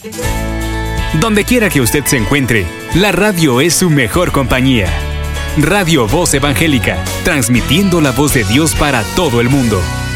Donde quiera que usted se encuentre, la radio es su mejor compañía. Radio Voz Evangélica, transmitiendo la voz de Dios para todo el mundo.